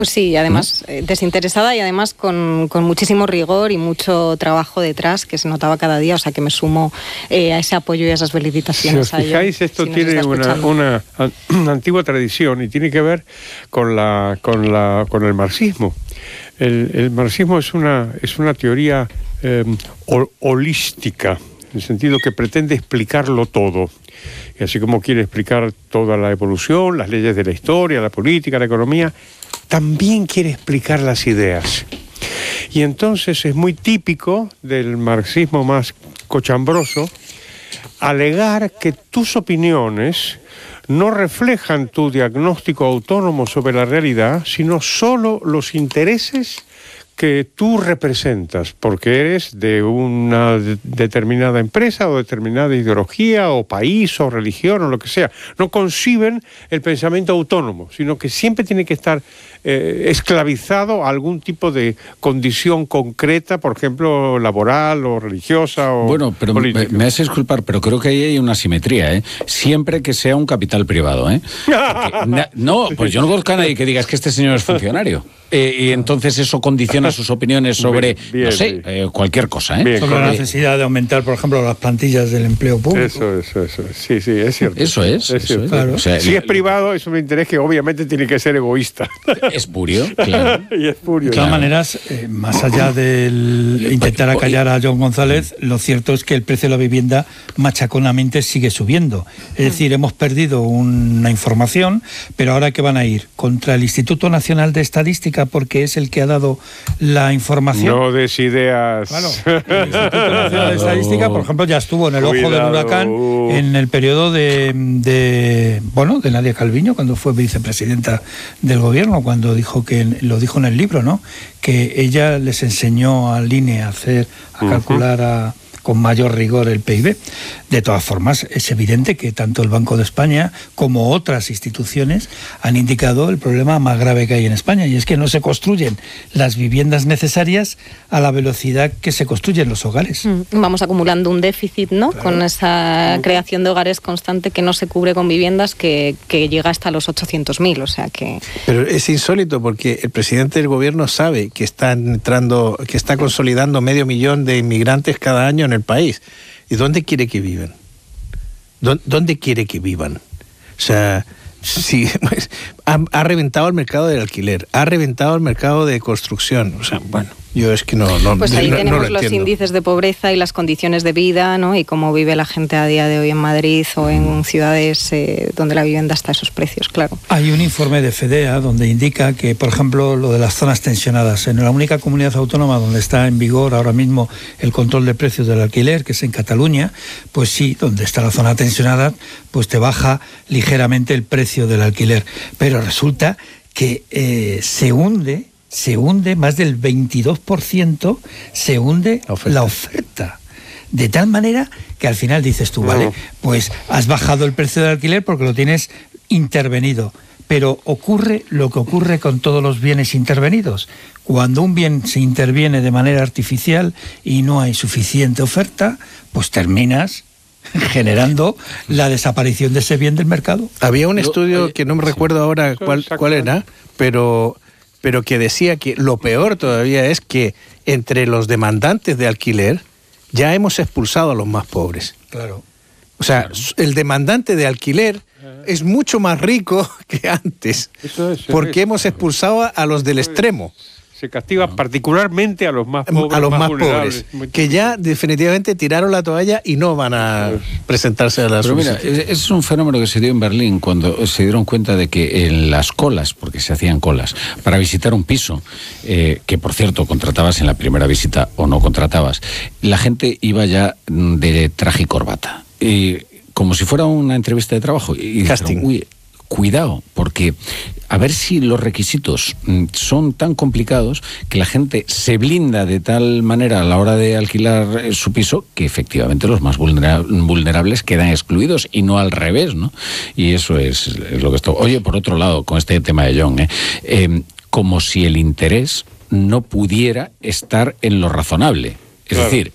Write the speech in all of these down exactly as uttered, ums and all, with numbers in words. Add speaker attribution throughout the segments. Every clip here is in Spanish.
Speaker 1: Pues sí, además ¿no? eh, desinteresada y además con, con muchísimo rigor y mucho trabajo detrás que se notaba cada día, o sea que me sumo eh, a ese apoyo y a esas felicitaciones.
Speaker 2: Si os fijáis, esto si tiene una, una, una antigua tradición y tiene que ver con la con la con el marxismo. El, el marxismo es una es una teoría eh, holística, en el sentido que pretende explicarlo todo. Y así como quiere explicar toda la evolución, las leyes de la historia, la política, la economía, también quiere explicar las ideas. Y entonces es muy típico del marxismo más cochambroso alegar que tus opiniones no reflejan tu diagnóstico autónomo sobre la realidad, sino solo los intereses que tú representas, porque eres de una de- determinada empresa o determinada ideología o país o religión o lo que sea. No conciben el pensamiento autónomo, sino que siempre tiene que estar eh, esclavizado a algún tipo de condición concreta, por ejemplo, laboral o religiosa o
Speaker 3: Bueno, pero me,
Speaker 2: política.
Speaker 3: me hace disculpar, pero creo que ahí hay una simetría, ¿eh? Siempre que sea un capital privado, ¿eh? Porque na- no, pues yo no conozco a nadie que diga es que este señor es funcionario. Eh, y entonces eso condiciona sus opiniones sobre,
Speaker 2: Bien, bien,
Speaker 3: no sé,
Speaker 2: bien.
Speaker 3: eh, cualquier cosa, ¿eh?
Speaker 2: Bien,
Speaker 4: Sobre la
Speaker 2: correcto.
Speaker 4: necesidad de aumentar, por ejemplo, las plantillas del empleo público.
Speaker 2: Eso, eso, eso. Sí, sí, es cierto.
Speaker 3: Eso es, eso
Speaker 2: cierto.
Speaker 3: es.
Speaker 4: Claro.
Speaker 3: O sea,
Speaker 2: Si es privado, es un interés que obviamente tiene que ser egoísta.
Speaker 3: espurio, claro.
Speaker 2: y es
Speaker 4: De
Speaker 2: furio.
Speaker 4: todas maneras, eh, más allá del intentar acallar a John González, lo cierto es que el precio de la vivienda machaconamente sigue subiendo. Es decir, hemos perdido una información, pero ahora ¿qué van a ir? ¿Contra el Instituto Nacional de Estadística porque es el que ha dado la información?
Speaker 2: No des ideas.
Speaker 4: Claro, el Instituto Nacional de Estadística, por ejemplo, ya estuvo en el ojo del
Speaker 2: Cuidado.
Speaker 4: huracán en el periodo de, de bueno, de Nadia Calviño, cuando fue vicepresidenta del gobierno, cuando dijo que, lo dijo en el libro, ¿no? Que ella les enseñó al I N E a hacer, a calcular a, con mayor rigor el P I B. De todas formas, es evidente que tanto el Banco de España como otras instituciones han indicado el problema más grave que hay en España, y es que no se construyen las viviendas necesarias a la velocidad que se construyen los hogares.
Speaker 1: Mm, Vamos acumulando un déficit, ¿no?
Speaker 4: Claro.
Speaker 1: Con esa creación de hogares constante que no se cubre con viviendas que, que llega hasta los ochocientos mil, o sea que...
Speaker 5: Pero es insólito porque el presidente del gobierno sabe que está entrando, que está consolidando medio millón de inmigrantes cada año en el país. ¿Y dónde quiere que vivan? ¿Dó- ¿Dónde quiere que vivan? O sea, sí, pues, ha, ha reventado el mercado del alquiler, ha reventado el mercado de construcción. O sea, bueno, yo es que no, no,
Speaker 1: Pues ahí
Speaker 5: no- no
Speaker 1: tenemos
Speaker 5: lo
Speaker 1: los
Speaker 5: entiendo.
Speaker 1: índices de pobreza y las condiciones de vida, ¿no? Y cómo vive la gente a día de hoy en Madrid o en ciudades eh, donde la vivienda está a esos precios, claro.
Speaker 4: Hay un informe de FEDEA donde indica que, por ejemplo, lo de las zonas tensionadas, en la única comunidad autónoma donde está en vigor ahora mismo el control de precios del alquiler, que es en Cataluña, pues sí, donde está la zona tensionada, pues te baja ligeramente el precio del alquiler. Pero resulta que eh, se hunde, se hunde más del veintidós por ciento, se hunde
Speaker 5: La oferta.
Speaker 4: la oferta. De tal manera que al final dices tú,
Speaker 2: No.
Speaker 4: vale, pues has bajado el precio del alquiler porque lo tienes intervenido. Pero ocurre lo que ocurre con todos los bienes intervenidos. Cuando un bien se interviene de manera artificial y no hay suficiente oferta, pues terminas generando la desaparición de ese bien del mercado.
Speaker 5: Había un
Speaker 3: Lo-
Speaker 5: estudio
Speaker 3: oye,
Speaker 5: que no me recuerdo ahora
Speaker 2: Eso,
Speaker 5: cuál,
Speaker 2: exacto.
Speaker 5: cuál era, pero, pero que decía que lo peor todavía es que entre los demandantes de alquiler ya hemos expulsado a los más pobres.
Speaker 4: Claro.
Speaker 5: O sea, el demandante de alquiler es mucho más rico que antes,
Speaker 2: Eso es, eso
Speaker 5: porque
Speaker 2: es.
Speaker 5: hemos expulsado a los del extremo,
Speaker 2: Se castiga particularmente a los más pobres.
Speaker 5: a los más
Speaker 2: vulnerables.
Speaker 5: pobres, que ya definitivamente tiraron la toalla y no van a presentarse a la
Speaker 3: Pero mira,
Speaker 5: solicitud.
Speaker 3: ese es un fenómeno que se dio en Berlín cuando se dieron cuenta de que en las colas, porque se hacían colas, para visitar un piso, eh, que por cierto contratabas en la primera visita o no contratabas, la gente iba ya mm, de traje y corbata. Y como si fuera una entrevista de trabajo. Y
Speaker 5: Casting.
Speaker 3: dijeron, uy, cuidado, porque a ver si los requisitos mm, son tan complicados que la gente se blinda de tal manera a la hora de alquilar eh, su piso que efectivamente los más vulnera- vulnerables quedan excluidos y no al revés, ¿no? Y eso es, es lo que esto. Oye, por otro lado, con este tema de John, ¿eh? Eh, como si el interés no pudiera estar en lo razonable. Es
Speaker 2: Claro.
Speaker 3: decir,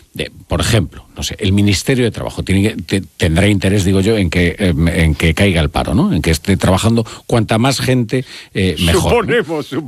Speaker 3: de, por ejemplo, no sé, el Ministerio de Trabajo tiene que, te, tendrá interés, digo yo, en que eh, en que caiga el paro, ¿no? En que esté trabajando cuanta más gente eh, mejor.
Speaker 2: Suponemos, ¿no?